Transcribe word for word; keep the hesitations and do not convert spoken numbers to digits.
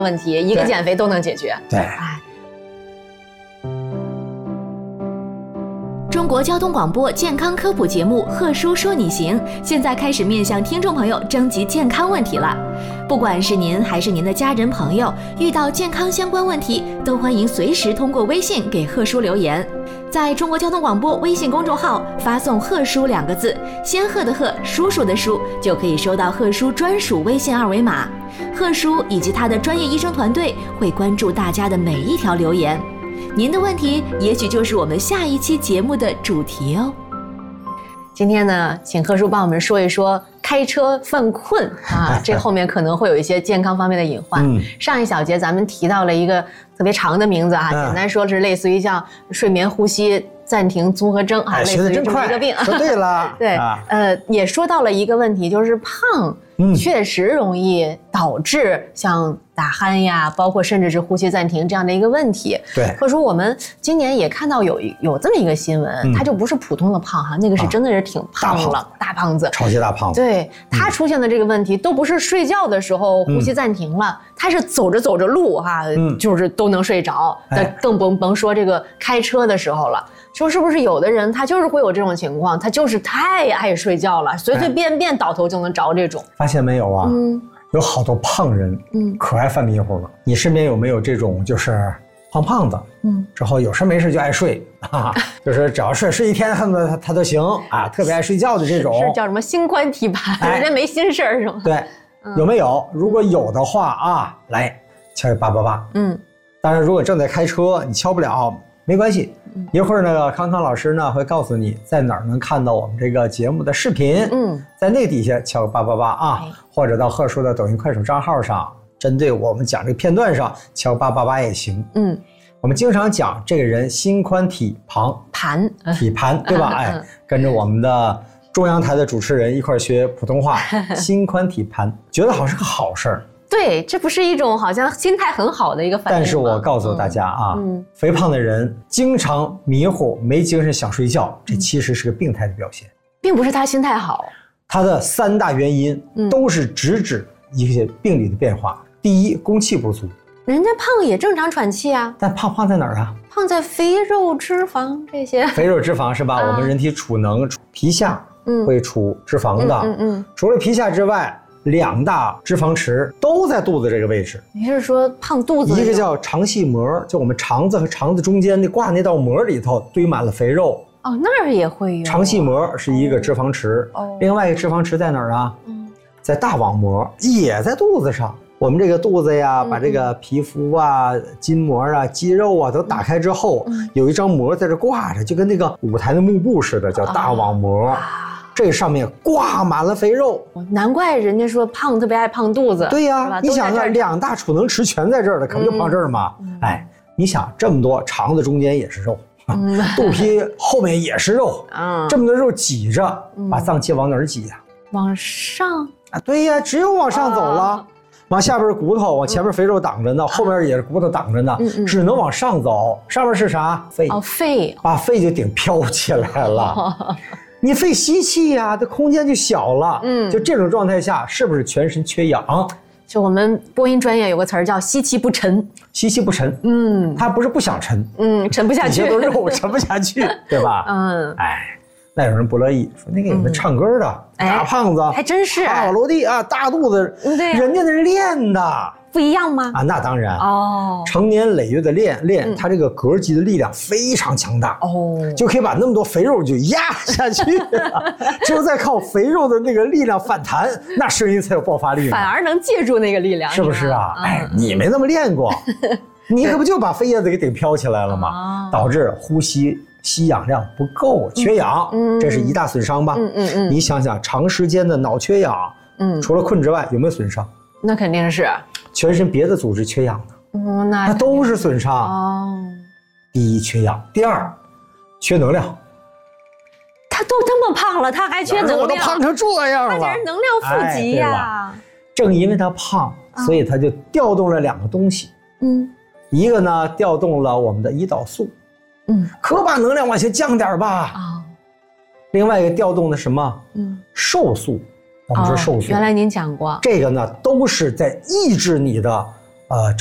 问题，一个减肥都能解决。 对。 哎。 中国交通广播健康科普节目《贺叔说你行》现在开始面向听众朋友征集健康问题了。不管是您还是您的家人朋友，遇到健康相关问题，都欢迎随时通过微信给贺叔留言。在中国交通广播微信公众号发送“贺叔”两个字，仙鹤的鹤，叔叔的叔，就可以收到贺叔专属微信二维码。贺叔以及他的专业医生团队会关注大家的每一条留言。您的问题也许就是我们下一期节目的主题哦。 今天呢，请贺叔帮我们说一说开车犯困啊，这后面可能会有一些健康方面的隐患。嗯、上一小节咱们提到了一个特别长的名字啊，嗯、简单说是类似于像睡眠呼吸暂停综合征啊， 哎、 类似于这么一个病。 说对了， 对，啊、呃，也说到了一个问题，就是胖。嗯，确实容易导致像打鼾呀，包括甚至是呼吸暂停这样的一个问题。 对， 或者说我们今年也看到有有这么一个新闻，嗯、它就不是普通的胖哈，那个是真的是挺胖了，啊、大胖子， 超级大胖子。 对，他出现的这个问题，嗯、都不是睡觉的时候呼吸暂停了，他、嗯、是走着走着路哈，嗯、就是都能睡着，那、哎、更甭甭说这个开车的时候了。说是不是有的人他就是会有这种情况，他就是太爱睡觉了，随随便便倒头就能着这种。 发现没有啊？嗯，有好多胖人，嗯，可爱犯迷糊了。你身边有没有这种就是胖胖子？嗯，之后有事没事就爱睡啊，就是只要睡睡一天，恨不得他他都行啊，特别爱睡觉的这种。 是, 是叫什么心宽体盘，哎、人家没心事儿是吗？ 对，嗯、有没有？如果有的话啊，来敲一八八八。嗯，当然如果正在开车，你敲不了。没关系，一会儿呢，康康老师呢会告诉你在哪儿能看到我们这个节目的视频。嗯，在那底下敲个八八八啊，或者到贺叔的抖音、快手账号上，针对我们讲这个片段上敲八八八也行。嗯，我们经常讲这个人心宽体盘， 盘体盘对吧？哎，跟着我们的中央台的主持人一块学普通话，心宽体盘，觉得好像是个好事儿。 对，这不是一种好像心态很好的一个反应吗？ 但是我告诉大家啊，嗯、肥胖的人经常迷糊、没精神、想睡觉，这其实是个病态的表现， 并不是他心态好。 他的三大原因都是直指一些病理的变化。嗯、第一，供气不足。 人家胖也正常喘气啊， 但胖胖在哪儿啊？ 胖在肥肉、脂肪这些。 肥肉、脂肪是吧？啊、我们人体储能，皮下会储脂肪的。嗯嗯嗯。除了皮下之外。两大脂肪池都在肚子这个位置。 你是说胖肚子？ 一个叫肠系膜，就我们肠子和肠子中间那挂那道膜里头堆满了肥肉。 哦，那儿也会有。 肠系膜是一个脂肪池，哦、另外一个脂肪池在哪儿啊？嗯，在大网膜，也在肚子上。我们这个肚子呀，嗯、把这个皮肤啊、筋膜啊、肌肉啊都打开之后，嗯、有一张膜在这挂着，就跟那个舞台的幕布似的，叫大网膜。啊这上面挂满了肥肉， 难怪人家说胖特别爱胖肚子。 对呀、啊，你想想，两大储能池全在这儿了，可不就胖这儿吗？嗯、哎，你想这么多，肠子中间也是肉，嗯、肚皮后面也是肉，嗯、这么多肉挤着，把脏器往哪儿挤呀、 啊？往上啊？对呀，只有往上走了。啊往下边骨头，往前面肥肉挡着呢，嗯、后面也是骨头挡着呢，嗯嗯、只能往上走。上面是啥？肺。哦， 肺。 把肺就顶飘起来了。哦你肺吸气呀、啊，这空间就小了。嗯，就这种状态下，是不是全身缺氧？ 就我们播音专业有个词儿叫吸气不沉。 吸气不沉，嗯，他不是不想沉， 嗯，沉不下去， 底下都肉沉不下去，对吧？嗯，哎，那有人不乐意，说那个有没有唱歌的、嗯、大胖子， 还真是帕瓦罗蒂啊，大肚子， 对， 人家那是练的。 不一样吗？ 啊，那当然哦，成年累月的练练，嗯、他这个膈肌的力量非常强大哦，就可以把那么多肥肉就压下去，只有再靠肥肉的那个力量反弹，那声音才有爆发力， 反而能借助那个力量， 是不是啊？嗯、哎，你没那么练过，你可不就把肺叶子给顶飘起来了吗？哦、导致呼吸吸氧量不够，缺氧，嗯、这是一大损伤吧？嗯嗯嗯，你想想，长时间的脑缺氧，嗯，除了困之外，有没有损伤？ 那肯定是。 全身别的组织缺氧的，哦，那它都是损伤哦。第一缺氧，第二缺能量。 他都这么胖了，他还缺能量？ 我都胖成这样了， 他简直能量负极呀！ 哎、正因为他胖，所以他就调动了两个东西。嗯，一个呢调动了我们的胰岛素，嗯，可把能量往下降点吧。啊、哦。另外一个调动的什么？嗯，瘦素。我们说瘦素、哦， 原来您讲过， 这个呢都是在抑制你的呃